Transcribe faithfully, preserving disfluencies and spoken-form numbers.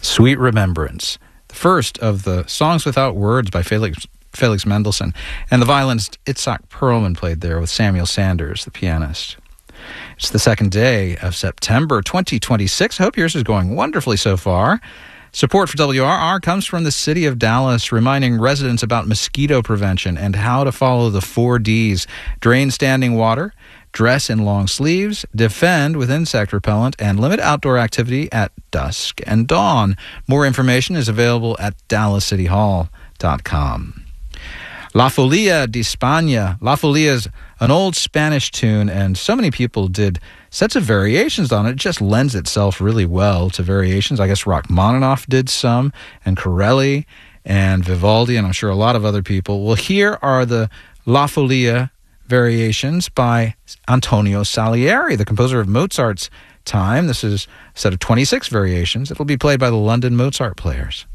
Sweet Remembrance, the first of the Songs Without Words by Felix, Felix Mendelssohn, and the violinist Itzhak Perlman played there with Samuel Sanders, the pianist. It's the second day of September twenty twenty-six. I hope yours is going wonderfully so far. Support for W R R comes from the city of Dallas, reminding residents about mosquito prevention and how to follow the four Ds: drain standing water, dress in long sleeves, defend with insect repellent, and limit outdoor activity at dusk and dawn. More information is available at dallas city hall dot com. La Folia de España. La Folia is an old Spanish tune, and so many people did sets of variations on it. It just lends itself really well to variations. I guess Rachmaninoff did some, and Corelli, and Vivaldi, and I'm sure a lot of other people. Well, here are the La Folia variations by Antonio Salieri, the composer of Mozart's time. This is a set of twenty-six variations. It'll be played by the London Mozart Players.